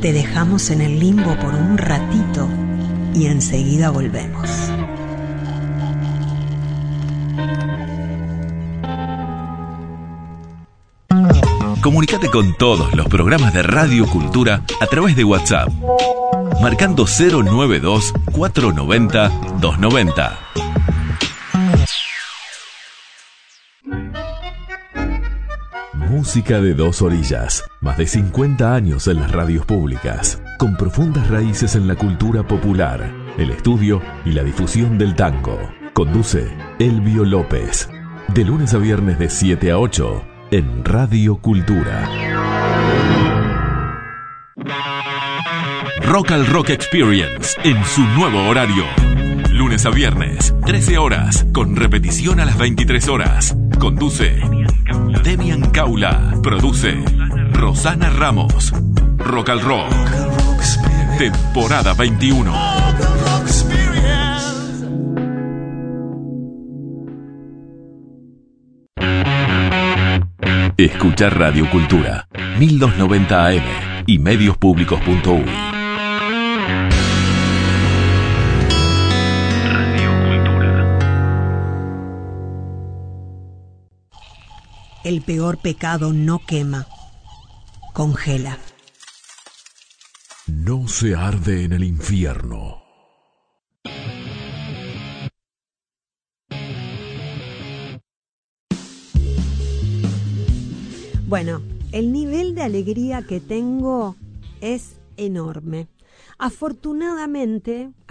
Te dejamos en el limbo por un ratito y enseguida volvemos. Comunicate con todos los programas de Radio Cultura a través de WhatsApp, marcando 092-490-290. Música de dos orillas, más de 50 años en las radios públicas, con profundas raíces en la cultura popular, el estudio y la difusión del tango. Conduce Elvio López, de lunes a viernes de 7 a 8, en Radio Cultura. Rock al Rock Experience, en su nuevo horario. Lunes a viernes, 13 horas, con repetición a las 23 horas. Conduce Demian Caula. Produce Rosana Ramos. Rock al Rock, temporada 21. Escuchar Radio Cultura, 1290 AM y mediospublicos.uy. El peor pecado no quema, congela. No se arde en el infierno. Bueno, el nivel de alegría que tengo es enorme. Afortunadamente,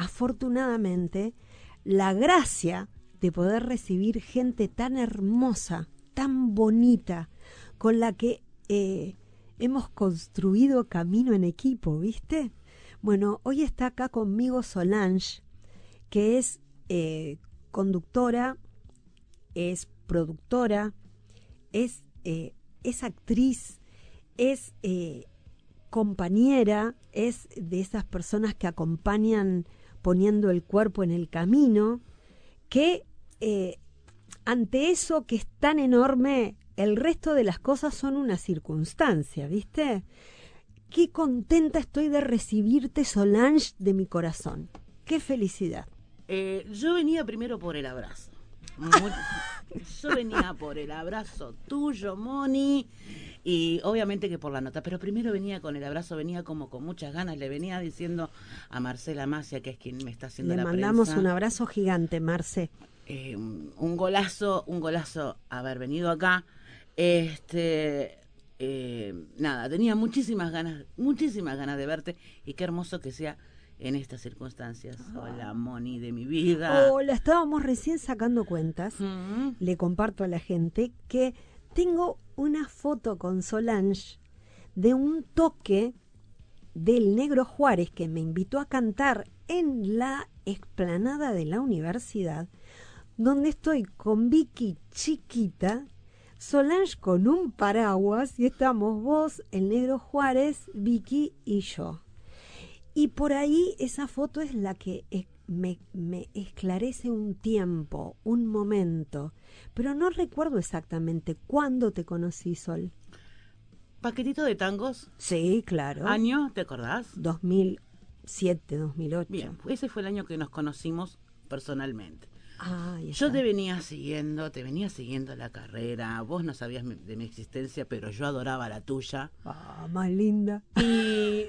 la gracia de poder recibir gente tan hermosa, tan bonita, con la que hemos construido camino en equipo, ¿viste? Bueno, hoy está acá conmigo Solange, que es conductora, es productora, es actriz, es compañera, es de esas personas que acompañan poniendo el cuerpo en el camino, que ante eso que es tan enorme, el resto de las cosas son una circunstancia, ¿viste? Qué contenta estoy de recibirte, Solange, de mi corazón. Qué felicidad. Yo venía primero por el abrazo. Yo venía por el abrazo tuyo, Moni, y obviamente que por la nota, pero primero venía con el abrazo, venía como con muchas ganas, le venía diciendo a Marcela Macia, que es quien me está haciendo la prensa. Le mandamos un abrazo gigante, Marce. Un golazo haber venido acá. Nada, tenía muchísimas ganas de verte, y qué hermoso que sea en estas circunstancias. Hola, Moni de mi vida. Hola, estábamos recién sacando cuentas. Le comparto a la gente que tengo una foto con Solange de un toque del Negro Juárez que me invitó a cantar en la explanada de la universidad, donde estoy con Vicky chiquita, Solange con un paraguas, y estamos vos, el Negro Juárez, Vicky y yo. Y por ahí esa foto es la que me esclarece un tiempo, un momento, pero no recuerdo exactamente cuándo te conocí, Sol. ¿Paquetito de tangos? Sí, claro. ¿Año? ¿Te acordás? 2007, 2008. Bien, ese fue el año que nos conocimos personalmente. Yo te venía siguiendo la carrera, vos no sabías de mi existencia, pero yo adoraba la tuya. Más linda. Y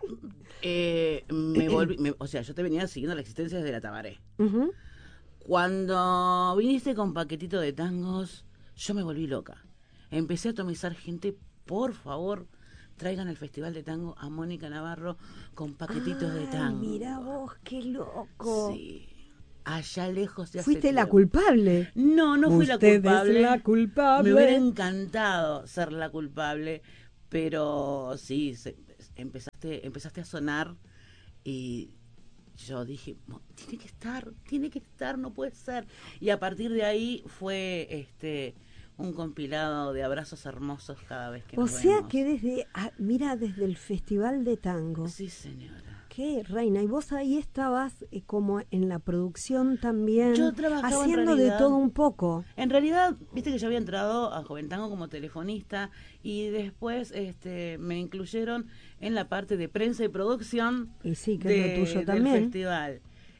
yo te venía siguiendo la existencia desde la Tabaré. Uh-huh. Cuando viniste con Paquetito de Tangos, yo me volví loca. Empecé a atomizar gente, por favor, traigan al Festival de Tango a Mónica Navarro con paquetitos de tango. Mira vos, qué loco. Sí. Allá lejos de hace ¿Fuiste la tiempo. culpable? No fui la culpable. Usted es la culpable. Me hubiera encantado ser la culpable, pero sí, empezaste a sonar y yo dije, tiene que estar, no puede ser. Y a partir de ahí fue un compilado de abrazos hermosos cada vez que nos vemos. O sea que desde el Festival de Tango. Sí, señora. Reina, y vos ahí estabas como en la producción también, Yo trabajaba haciendo de todo un poco. En realidad, viste que yo había entrado a Joven Tango como telefonista y después me incluyeron en la parte de prensa y producción y sí, que es lo tuyo también. Del festival.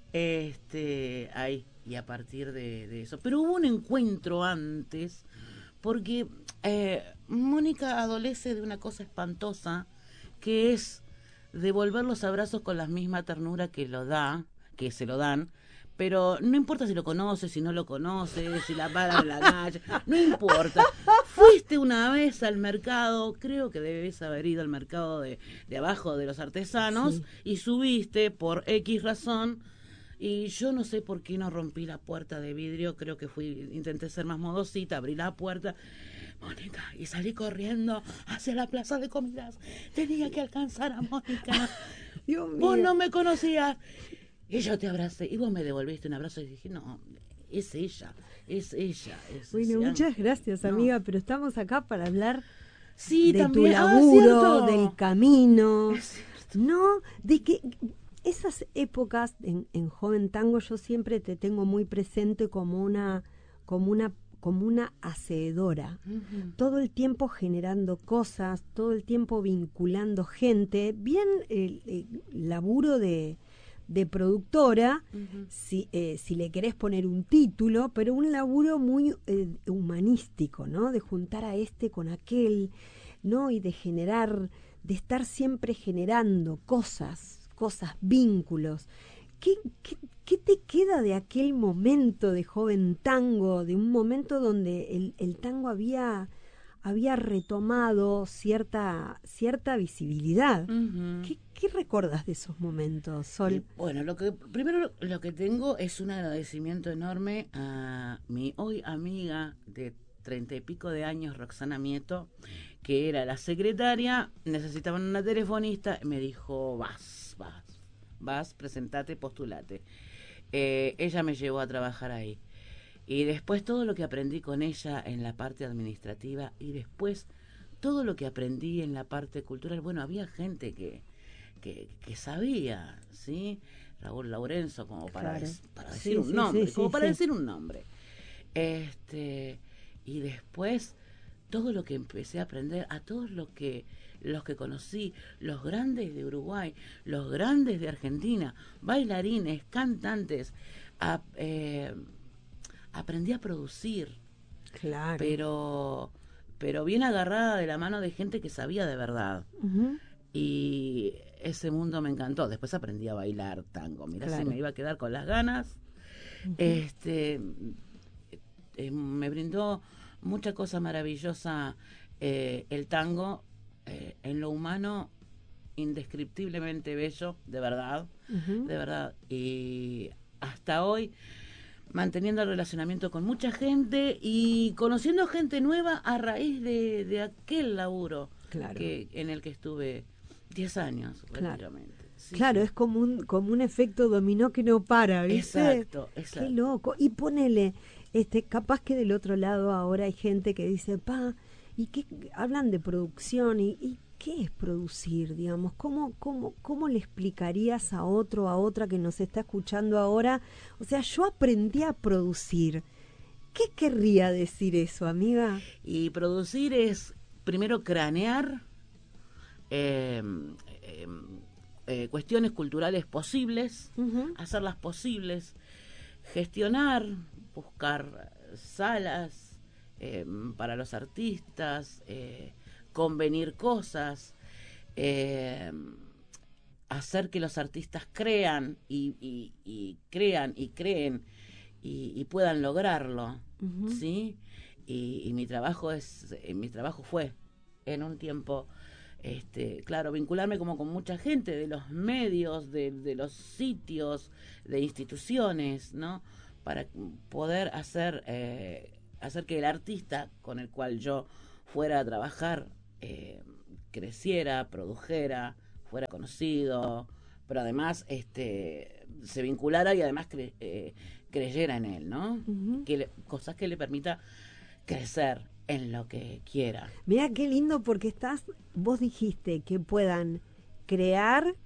Ahí, y a partir de eso. Pero hubo un encuentro antes, porque Mónica adolece de una cosa espantosa, que es devolver los abrazos con la misma ternura que se lo dan, pero no importa si lo conoces, si no lo conoces, si la paran en la calle, no importa. Fuiste una vez al mercado, creo que debes haber ido al mercado de abajo de los artesanos, sí, y subiste por X razón, y yo no sé por qué no rompí la puerta de vidrio, creo que intenté ser más modosita, abrí la puerta, Mónica, y salí corriendo hacia la plaza de comidas. Tenía que alcanzar a Mónica. Dios mío. Vos no me conocías. Y yo te abracé, y vos me devolviste un abrazo, y dije, no, es ella. Bueno, muchas gracias, amiga, pero estamos acá para hablar sí, de también. Tu laburo, del camino, ¿no? De que esas épocas en Joven Tango yo siempre te tengo muy presente como una hacedora, todo el tiempo generando cosas, todo el tiempo vinculando gente, bien el laburo de productora, si le querés poner un título, pero un laburo muy humanístico, ¿no? De juntar a este con aquel, ¿no? Y de generar, de estar siempre generando cosas, vínculos. ¿Qué te queda de aquel momento de Joven Tango, de un momento donde el tango había retomado cierta visibilidad? ¿Qué recordás de esos momentos, Sol? Bueno, primero lo que tengo es un agradecimiento enorme a mi hoy amiga de 30 y pico de años, Roxana Mieto, que era la secretaria, necesitaban una telefonista, me dijo, vas, presentate, postulate. Ella me llevó a trabajar ahí. Y después todo lo que aprendí con ella en la parte administrativa y después todo lo que aprendí en la parte cultural, bueno, había gente que sabía, ¿sí? Raúl Laurenzo, como para decir un nombre, decir un nombre. Y después todo lo que empecé a aprender, a todos los que conocí, los grandes de Uruguay, los grandes de Argentina, bailarines, cantantes, aprendí a producir. Claro. Pero bien agarrada de la mano de gente que sabía de verdad. Y ese mundo me encantó. Después aprendí a bailar tango. Mirá, si me iba a quedar con las ganas. Me brindó mucha cosa maravillosa el tango, en lo humano, indescriptiblemente bello, de verdad, de verdad. Y hasta hoy, manteniendo el relacionamiento con mucha gente y conociendo gente nueva a raíz de aquel laburo en el que estuve 10 años, prácticamente. Sí, claro, sí. Es como un efecto dominó que no para, ¿viste? Exacto. Qué loco. Y ponele, capaz que del otro lado ahora hay gente que dice, y que hablan de producción y ¿qué es producir, digamos? ¿Cómo le explicarías a otro, a otra que nos está escuchando ahora? O sea, yo aprendí a producir. ¿Qué querría decir eso, amiga? Y producir es, primero, cranear cuestiones culturales posibles, hacerlas posibles, gestionar, buscar salas para los artistas, convenir cosas, hacer que los artistas crean y creen y puedan lograrlo, ¿sí? Y mi trabajo fue en un tiempo, claro, vincularme como con mucha gente de los medios, de los sitios, de instituciones, ¿no? Para poder hacer que el artista con el cual yo fuera a trabajar creciera, produjera, fuera conocido, pero además se vinculara y además creyera en él, ¿no? Cosas que le permita crecer en lo que quiera. Mira qué lindo, porque vos dijiste que puedan crear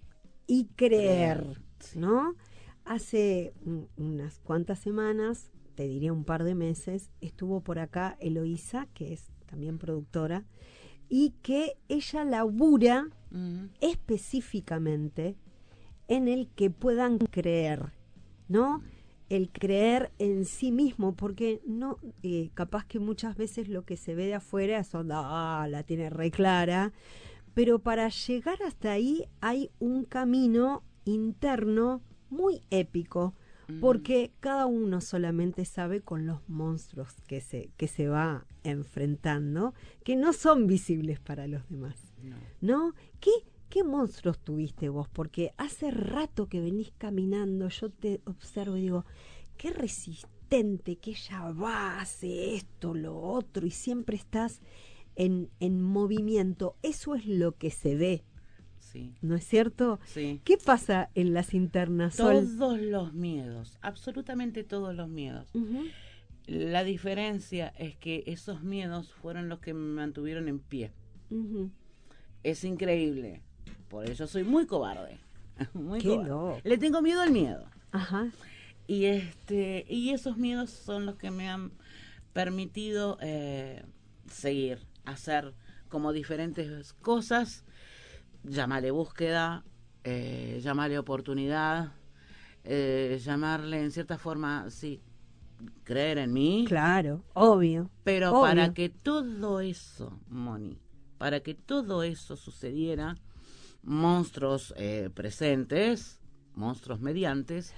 y creer, Sí. ¿no? Hace unas cuantas semanas, te diría un par de meses, estuvo por acá Eloísa, que es también productora, y que ella labura específicamente en el que puedan creer, ¿no? El creer en sí mismo, porque no, capaz que muchas veces lo que se ve de afuera son, la tiene re clara, pero para llegar hasta ahí hay un camino interno muy épico, porque cada uno solamente sabe con los monstruos que se va enfrentando, que no son visibles para los demás, ¿no? ¿Qué monstruos tuviste vos? Porque hace rato que venís caminando, yo te observo y digo, qué resistente, que ella va, hace esto, lo otro, y siempre estás en movimiento. Eso es lo que se ve, Sí. ¿no es cierto? Sí. ¿Qué pasa en las internas, Sol? Todos los miedos, absolutamente todos los miedos. La diferencia es que esos miedos fueron los que me mantuvieron en pie. Es increíble. Por eso soy muy cobarde. Muy Qué cobarde. loco. Le tengo miedo al miedo. Ajá. Y esos miedos son los que me han permitido seguir, hacer como diferentes cosas. Llámale búsqueda, llámale oportunidad, llamarle en cierta forma, sí, creer en mí. Claro, obvio. Pero obvio. para que todo eso, Moni, para que todo eso sucediera, monstruos presentes, monstruos mediantes,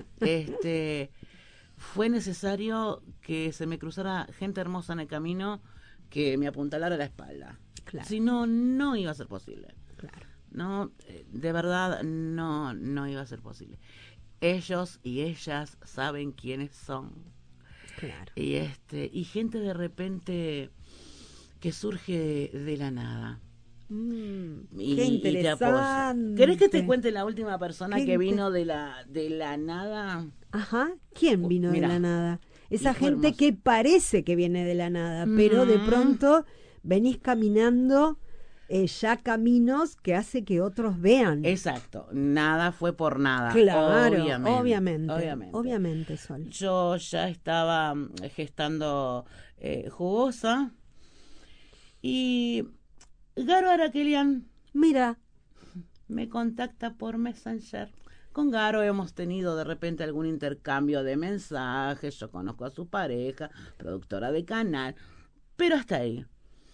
fue necesario que se me cruzara gente hermosa en el camino que me apuntalara la espalda. Claro. Si no, no iba a ser posible. Claro. No, de verdad, no iba a ser posible. Ellos y ellas saben quiénes son. Claro. Y gente de repente que surge de la nada. Qué interesante. te apoya. ¿Querés que te cuente la última persona que vino de la nada? Ajá. ¿Quién vino Mirá, de la nada? Esa fue gente hermoso. que parece que viene de la nada, pero de pronto venís caminando ya caminos que hace que otros vean. Exacto, nada fue por nada. Claro, obviamente. obviamente, Sol. Yo ya estaba gestando jugosa y Garo Arakelian Mira, me contacta por Messenger. Con Garo hemos tenido de repente algún intercambio de mensajes. Yo conozco a su pareja, productora de canal, pero hasta ahí.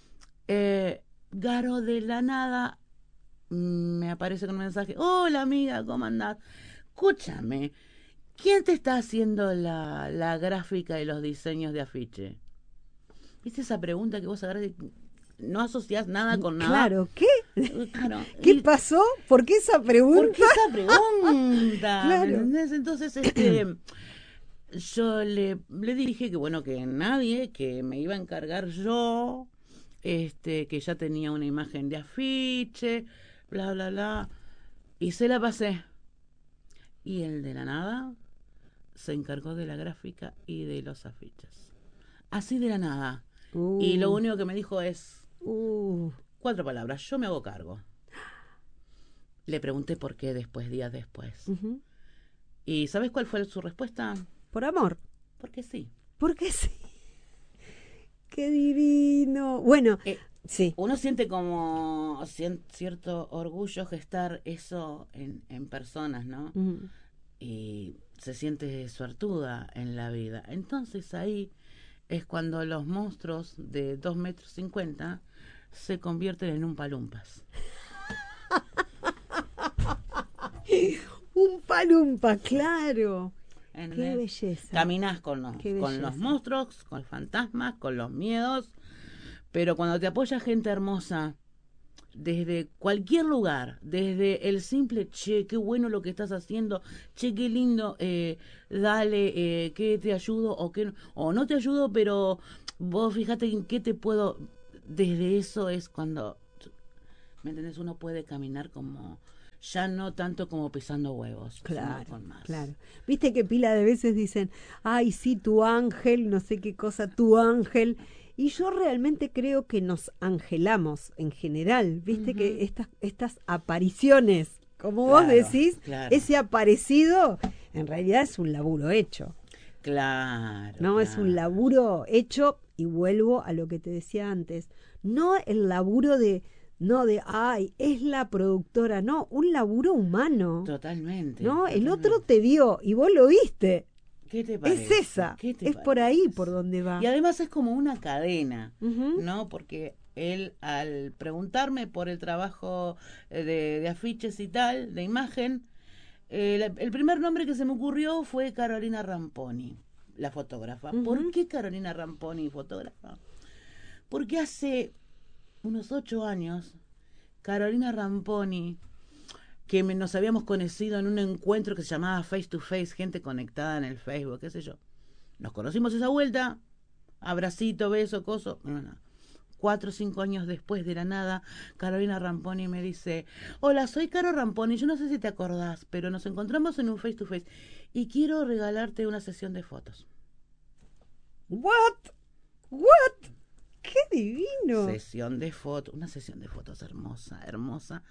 Garo de la nada me aparece con un mensaje. Hola amiga, ¿cómo andás? Escúchame, ¿quién te está haciendo la gráfica y los diseños de afiche? ¿Viste esa pregunta que vos agarrás y no asociás nada con nada? claro, ¿qué? Claro. ¿Qué pasó? ¿Por qué esa pregunta? ¿Por qué esa pregunta? Claro. ¿Me entendés? Entonces, yo le dije que bueno, que nadie, que me iba a encargar yo, que ya tenía una imagen de afiche, bla, bla, bla, y se la pasé. Y el de la nada se encargó de la gráfica y de los afiches. Así de la nada. Y lo único que me dijo es 4 palabras: yo me hago cargo. Le pregunté por qué días después. ¿Y sabes cuál fue su respuesta? Por amor. Porque sí. Porque sí. Qué divino. Bueno, sí. Uno siente como cierto orgullo gestar eso en personas, ¿no? Y se siente suertuda en la vida. Entonces ahí es cuando los monstruos de 2,50 metros se convierten en un palumpas. Un palumpa, claro. ¿Entendés? Qué belleza. Caminás con los monstruos, con fantasmas, con los miedos, pero cuando te apoya gente hermosa, desde cualquier lugar, desde el simple, che, qué bueno lo que estás haciendo, che, qué lindo, dale, que te ayudo o no te ayudo, pero vos fíjate en qué te puedo. Desde eso es cuando, ¿me entendés? Uno puede caminar como, ya no tanto como pisando huevos, claro, sino con más. Claro. Viste que pila de veces dicen, ay, sí, tu ángel, no sé qué cosa, tu ángel. Y yo realmente creo que nos angelamos en general, viste que estas apariciones como Claro, vos decís, claro. ese aparecido en realidad es un laburo hecho. Claro. No, es un laburo hecho, y vuelvo a lo que te decía antes, no el laburo ay, es la productora, no, un laburo humano. Totalmente. No, el totalmente. otro te vio y vos lo viste. ¿Qué te parece? Es esa, ¿Qué te es por parece? ahí por donde va. Y además es como una cadena, Ujú. ¿no? Porque él, al preguntarme por el trabajo de afiches y tal, de imagen, el primer nombre que se me ocurrió fue Carolina Ramponi, la fotógrafa. Ujú. ¿Por qué Carolina Ramponi, fotógrafa? Porque hace unos 8 años, Carolina Ramponi, que nos habíamos conocido en un encuentro que se llamaba Face to Face, gente conectada en el Facebook, qué sé yo. Nos conocimos esa vuelta, abracito, beso, coso. Bueno, 4 o 5 años después, de la nada, Carolina Ramponi me dice: hola, soy Caro Ramponi, yo no sé si te acordás, pero nos encontramos en un Face to Face y quiero regalarte una sesión de fotos. What? ¡Qué divino! Sesión de fotos, una sesión de fotos hermosa, hermosa.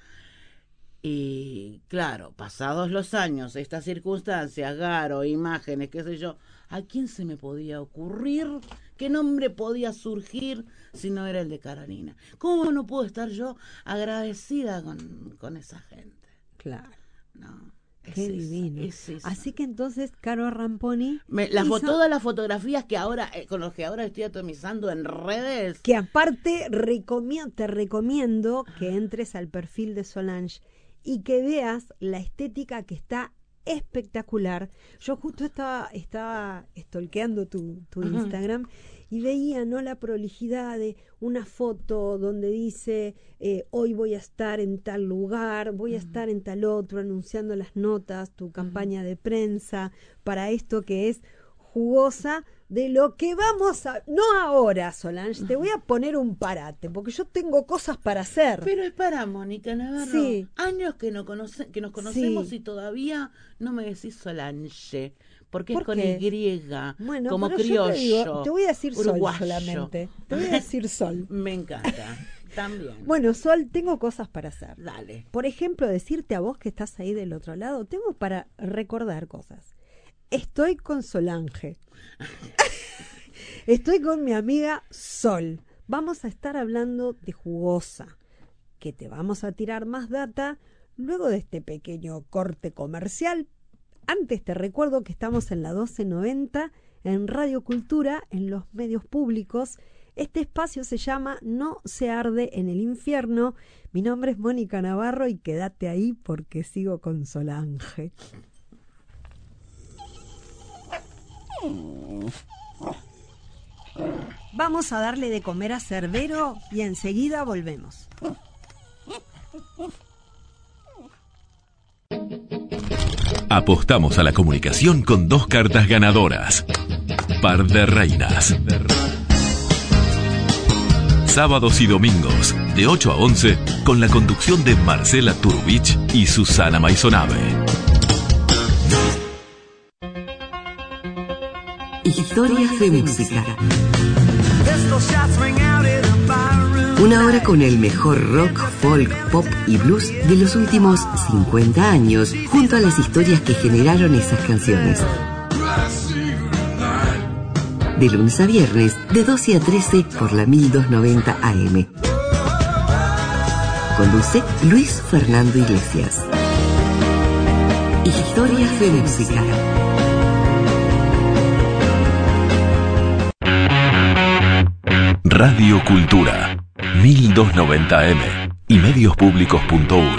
Y claro, pasados los años, estas circunstancias, Garo, imágenes, qué sé yo, ¿a quién se me podía ocurrir? ¿Qué nombre podía surgir si no era el de Carolina? ¿Cómo no puedo estar yo agradecida con esa gente? Claro. No, Qué divino. es esa. Así que entonces Caro Ramponi Todas las fotografías que ahora, con los que ahora estoy atomizando en redes. que aparte te recomiendo que entres al perfil de Solange y que veas la estética que está espectacular. Yo justo estaba stalkeando tu Instagram y veía, ¿no?, la prolijidad de una foto donde dice hoy voy a estar en tal lugar, voy a estar en tal otro, anunciando las notas, tu campaña de prensa para esto que es jugosa, de lo que vamos a... No ahora, Solange, te voy a poner un parate, porque yo tengo cosas para hacer. Pero es para Mónica Navarro. Sí. Años que nos conocemos Sí. y todavía no me decís Solange, porque ¿Por es con qué? Y, Bueno, como pero criollo. yo te digo, te voy a decir uruguayo. Sol solamente. Te voy a decir Sol. Me encanta. También. Bueno, Sol, tengo cosas para hacer. Dale. Por ejemplo, decirte a vos que estás ahí del otro lado, tengo para recordar cosas. Estoy con Solange. Estoy con mi amiga Sol. Vamos a estar hablando de Jugosa, que te vamos a tirar más data luego de este pequeño corte comercial. Antes te recuerdo que estamos en la 1290, en Radio Cultura, en los medios públicos. Este espacio se llama No se arde en el infierno. Mi nombre es Mónica Navarro y quédate ahí porque sigo con Solange. Vamos a darle de comer a Cerbero y enseguida volvemos. Apostamos a la comunicación con 2 cartas ganadoras. Par de reinas. Sábados y domingos, de 8 a 11, con la conducción de Marcela Turbich y Susana Maisonave. Historias de música. Una hora con el mejor rock, folk, pop y blues de los últimos 50 años, junto a las historias que generaron esas canciones. De lunes a viernes, de 12 a 13 por la 1290 AM. Conduce Luis Fernando Iglesias. Historias de música. Radio Cultura, 1290M y mediospublicos.uy.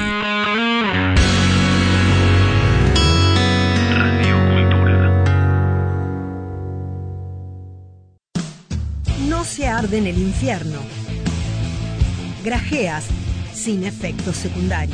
Radio Cultura. No se arde en el infierno. Grajeas sin efectos secundarios.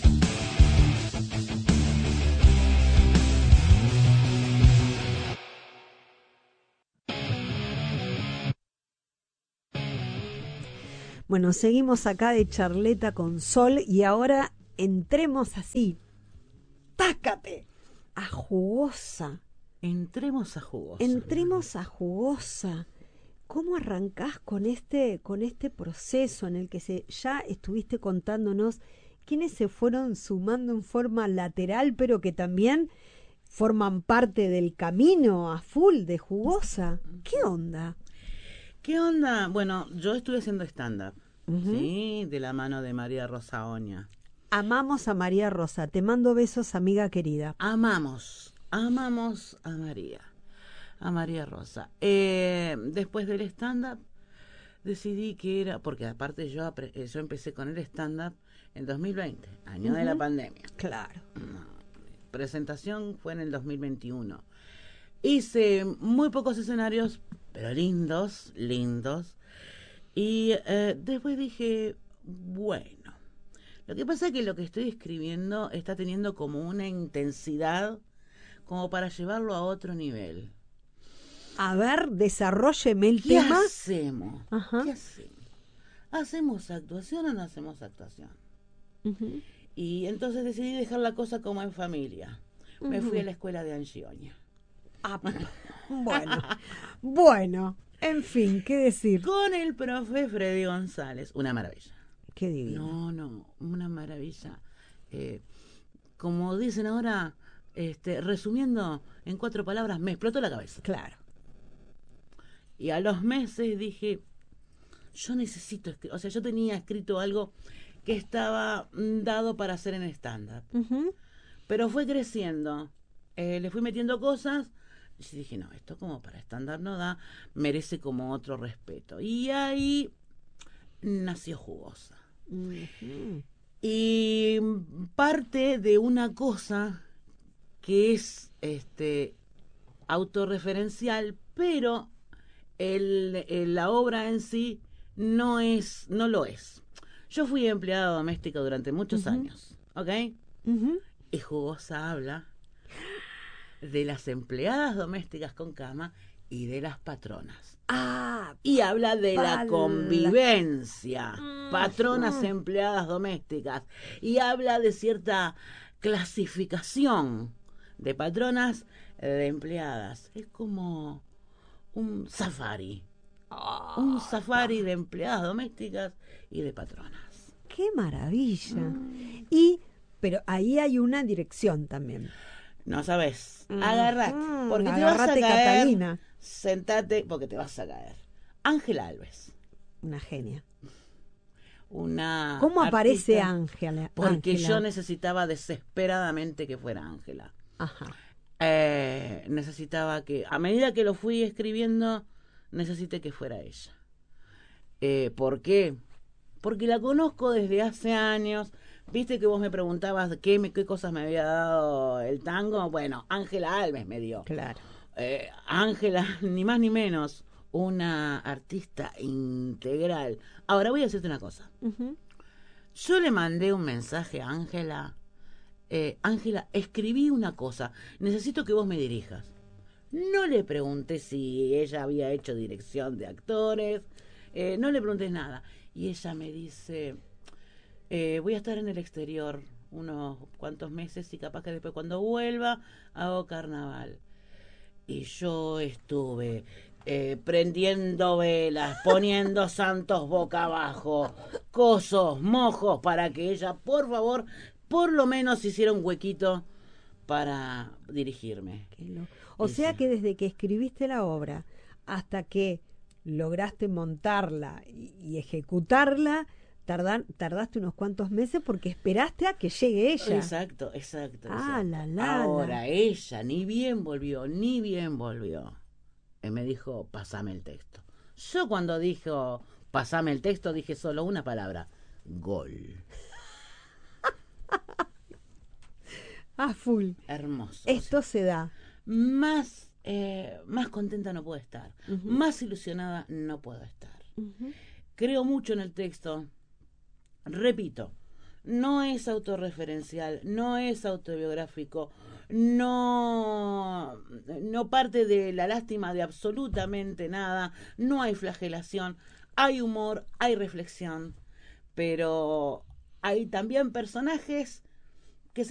Bueno, seguimos acá de charleta con Sol y ahora entremos así, tácate, a Jugosa. Entremos a Jugosa. Entremos a Jugosa. ¿Cómo arrancás con este proceso en el que ya estuviste contándonos quienes se fueron sumando en forma lateral, pero que también forman parte del camino a full de Jugosa. ¿Qué onda? ¿Qué onda? Bueno, yo estuve haciendo stand-up, ¿sí? De la mano de María Rosa Oña. Amamos a María Rosa. Te mando besos, amiga querida. Amamos a María Rosa. Después del stand-up decidí que era, porque aparte yo empecé con el stand-up en 2020, año de la pandemia. Claro. Presentación fue en el 2021. Hice muy pocos escenarios, pero lindos. Y después dije, bueno, lo que pasa es que lo que estoy escribiendo está teniendo como una intensidad como para llevarlo a otro nivel. A ver, desarrólleme el ¿Qué tema. hacemos? Ajá. ¿Qué hacemos? ¿Hacemos actuación o no hacemos actuación? Y entonces decidí dejar la cosa como en familia. Me fui a la escuela de Angie Oña. Ah, bueno, en fin, ¿qué decir? Con el profe Freddy González. Una maravilla. Qué divino. No, una maravilla. Como dicen ahora, resumiendo en 4 palabras, me explotó la cabeza. Claro. Y a los meses dije, yo necesito o sea, yo tenía escrito algo que estaba dado para hacer en stand-up. Pero fue creciendo. Le fui metiendo cosas. Y dije, no, esto como para stand-up no da, merece como otro respeto. Y ahí nació Jugosa. Y parte de una cosa que es autorreferencial, pero la obra en sí no lo es. Yo fui empleada doméstica durante muchos años, ¿ok? Y Jugosa habla de las empleadas domésticas con cama y de las patronas. Y habla de la convivencia, patronas, empleadas domésticas. Y habla de cierta clasificación de patronas, de empleadas. Es como un safari. Un safari de empleadas domésticas y de patronas. ¡Qué maravilla! Pero ahí hay una dirección también. No sabes, agarrate, porque te agarrate, vas a caer. Catalina. Sentate, porque te vas a caer. Ángela Alves. Una genia. Una ¿Cómo aparece artista, Ángela? Porque yo necesitaba desesperadamente que fuera Ángela. Ajá. Necesitaba que, a medida que lo fui escribiendo, necesité que fuera ella. ¿Por qué? Porque la conozco desde hace años. Viste que vos me preguntabas qué cosas me había dado el tango. Bueno, Ángela Alves me dio. Claro. Ángela, ni más ni menos, una artista integral. Ahora voy a decirte una cosa. Yo le mandé un mensaje a Ángela. Ángela, escribí una cosa. Necesito que vos me dirijas. No le pregunté si ella había hecho dirección de actores. No le pregunté nada. Y ella me dice, voy a estar en el exterior unos cuantos meses y capaz que después cuando vuelva hago carnaval. Y yo estuve prendiendo velas, poniendo santos boca abajo, cosos, mojos, para que ella, por favor, por lo menos hiciera un huequito para dirigirme. O sea que desde que escribiste la obra hasta que lograste montarla y ejecutarla, tardaste unos cuantos meses porque esperaste a que llegue ella. Exacto. La. Ahora ella ni bien volvió. Me dijo, pasame el texto. Yo cuando dijo, pasame el texto, dije solo una palabra, gol. A full. Hermoso. Esto se da. Más contenta no puedo estar. Más ilusionada no puedo estar. Creo mucho en el texto. Repito, no es autorreferencial, no es autobiográfico, no parte de la lástima de absolutamente nada, no hay flagelación, hay humor, hay reflexión, pero hay también personajes